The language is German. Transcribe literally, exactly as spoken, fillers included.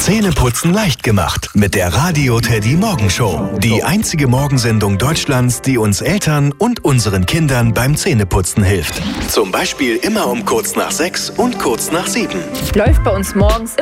Zähneputzen leicht gemacht mit der Radio Teddy Morgenshow. Die einzige Morgensendung Deutschlands, die uns Eltern und unseren Kindern beim Zähneputzen hilft. Zum Beispiel immer um kurz nach sechs und kurz nach sieben. Läuft bei uns morgens immer